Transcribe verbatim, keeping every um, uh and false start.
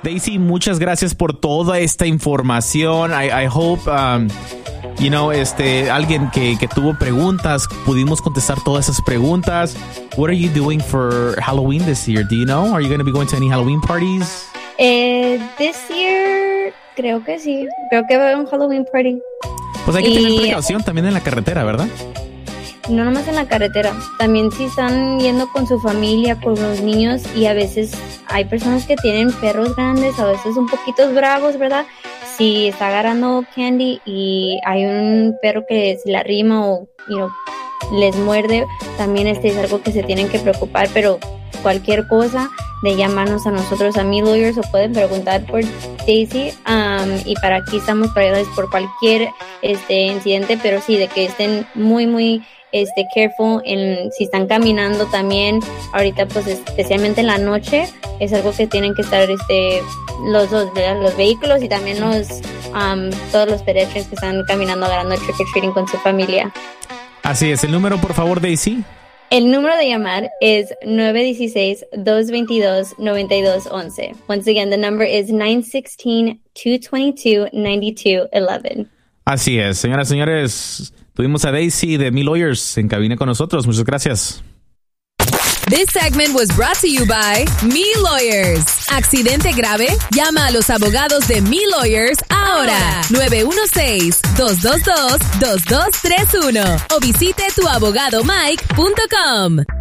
Daisy, muchas gracias por toda esta información. I, I hope, um, you know, este, alguien que, que tuvo preguntas, pudimos contestar todas esas preguntas. What are you doing for Halloween this year? Do you know? Are you going to be going to any Halloween parties? Eh, this year, creo que sí. Creo que va a haber un Halloween party. Pues hay que y... tener precaución también en la carretera, ¿verdad? No nomás en la carretera, también si están yendo con su familia, con los niños, y a veces hay personas que tienen perros grandes, a veces un poquito bravos, ¿verdad? Si está agarrando candy y hay un perro que se le arrima o, you know, les muerde, también este es algo que se tienen que preocupar, pero cualquier cosa, de llamarnos a nosotros, a Mi Lawyers, o pueden preguntar por Daisy, um, y para aquí estamos para ayudarles por cualquier este incidente, pero sí, de que estén muy, muy este careful en si están caminando también ahorita, pues especialmente en la noche es algo que tienen que estar este los dos, ¿verdad? Los vehículos y también los um, todos los pedestrians que están caminando agarrando trick or treating con su familia. Así es. El número, por favor, Daisy. El número de llamar es nueve uno seis, dos dos dos, nueve dos uno uno. Once again, the number is nine one six, two two two, nine two one one. Así es. Señoras y señores, tuvimos a Daisy de Mi Lawyers en cabina con nosotros. Muchas gracias. This segment was brought to you by Mi Lawyers. ¿Accidente grave? Llama a los abogados de Mi Lawyers ahora. nueve uno seis, dos dos dos, dos dos tres uno o visite tu abogado mike punto com.